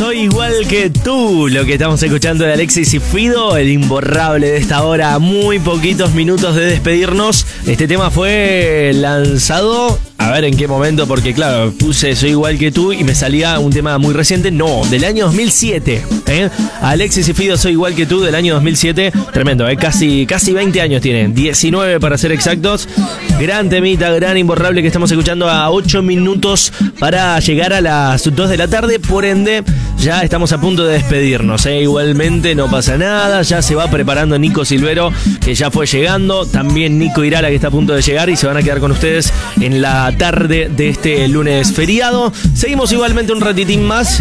Soy igual que tú, lo que estamos escuchando de Alexis y Fido, el imborrable de esta hora, a muy poquitos minutos de despedirnos. Este tema fue lanzado, a ver en qué momento, porque claro, puse Soy igual que tú y me salía un tema muy reciente, no, del año 2007. Alexis y Fido, Soy igual que tú, del año 2007, tremendo, casi 20 años tiene, 19 para ser exactos. Gran temita, gran imborrable que estamos escuchando a 8 minutos para llegar a las 2 de la tarde, por ende ya estamos a punto de despedirnos, igualmente no pasa nada, ya se va preparando Nico Silvero, que ya fue llegando, también Nico Irala, que está a punto de llegar, y se van a quedar con ustedes en la tarde de este lunes feriado. Seguimos igualmente un ratitín más.